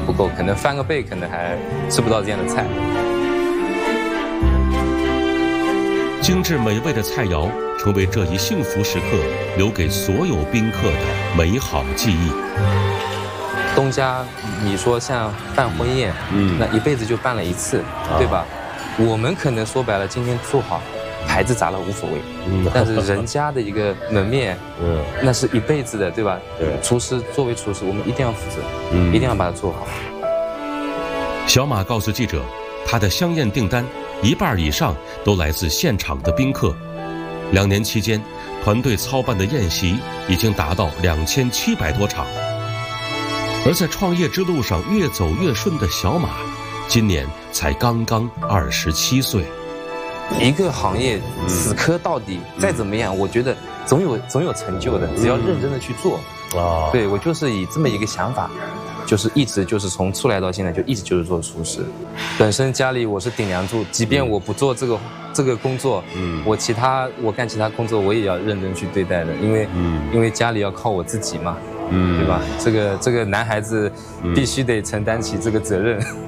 不够，可能翻个倍，可能还吃不到这样的菜。 精致美味的菜肴成为这一幸福时刻留给所有宾客的美好记忆。 东家，你说像办婚宴，那一辈子就办了一次，对吧？我们可能说白了，今天做好，牌子砸了无所谓，但是人家的一个门面，那是一辈子的，对吧？ 对， 厨师作为厨师，我们一定要负责，一定要把它做好。 小马告诉记者，他的香宴订单1半以上都来自现场的宾客。2年期间，团队操办的宴席已经达到2700多场。而在创业之路上越走越顺的小马，今年才刚刚27岁。 一个行业死磕到底，再怎么样，我觉得总有成就的，只要认真的去做。对，我就是以这么一个想法，就是一直就是从出来到现在就一直就是做厨师。本身家里我是顶梁柱，即便我不做这个工作，我干其他工作我也要认真去对待的，因为家里要靠我自己嘛，对吧？这个男孩子必须得承担起这个责任。